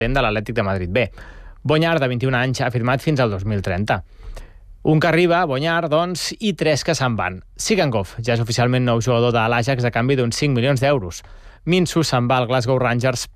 de l'Atlètic de Madrid B. Bonyar, de 21 anys, ha firmat fins al 2030. Un que arriba, Bonyar, doncs, i 3 que se'n van. Sigankov ja és oficialment nou jugador de l'Ajax a canvi d'uns 5 milions d'euros. Minsu se'n va al Glasgow Rangers